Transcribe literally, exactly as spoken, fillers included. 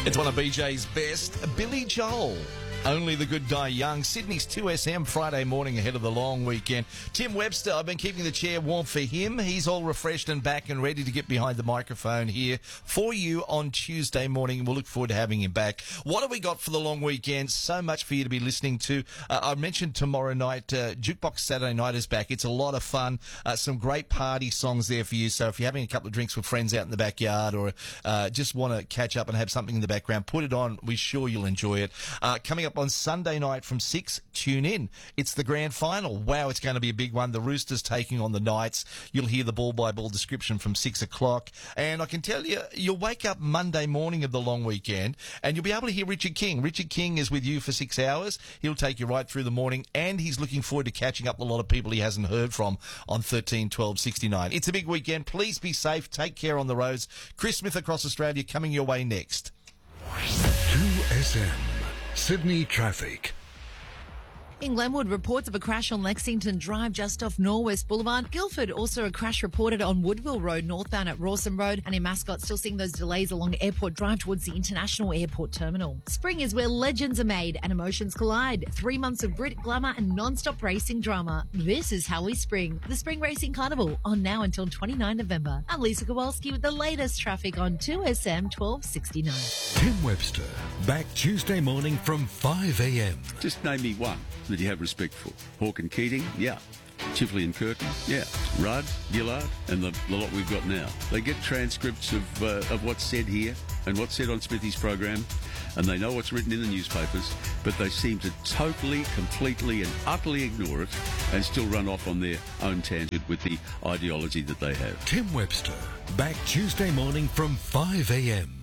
It's one of B J's best. Billy Joel. Only the Good Die Young. Sydney's two S M Friday morning ahead of the long weekend. Tim Webster, I've been keeping the chair warm for him. He's all refreshed and back and ready to get behind the microphone here for you on Tuesday morning. We'll look forward to having him back. What have we got for the long weekend? So much for you to be listening to. Uh, I mentioned tomorrow night, uh, Jukebox Saturday Night is back. It's a lot of fun. Uh, some great party songs there for you. So if you're having a couple of drinks with friends out in the backyard or uh, just want to catch up and have something in the background, put it on. We're sure you'll enjoy it. Uh, coming up on Sunday night from six, tune in. It's the grand final. Wow, it's going to be a big one. The Roosters taking on the Knights. You'll hear the ball-by-ball description from six o'clock. And I can tell you, you'll wake up Monday morning of the long weekend and you'll be able to hear Richard King. Richard King is with you for six hours. He'll take you right through the morning and he's looking forward to catching up with a lot of people he hasn't heard from on thirteen twelve sixty-nine. It's a big weekend. Please be safe. Take care on the roads. Chris Smith across Australia coming your way next. two S M. Sydney traffic. In Glenwood, reports of a crash on Lexington Drive just off Norwest Boulevard. Guildford, also a crash reported on Woodville Road, northbound at Rawson Road. And in Mascot, still seeing those delays along Airport Drive towards the International Airport Terminal. Spring is where legends are made and emotions collide. Three months of grit, glamour and non-stop racing drama. This is Howie Spring, the Spring Racing Carnival, on now until the twenty-ninth of November. I'm Lisa Kowalski with the latest traffic on two S M twelve sixty-nine. Tim Webster, back Tuesday morning from five a m. Just name me one that you have respect for. Hawke and Keating, yeah. Chifley and Curtin, yeah. Rudd, Gillard, and the, the lot we've got now. They get transcripts of uh, of what's said here and what's said on Smithy's program, and they know what's written in the newspapers, but they seem to totally, completely and utterly ignore it and still run off on their own tangent with the ideology that they have. Tim Webster, back Tuesday morning from five a m.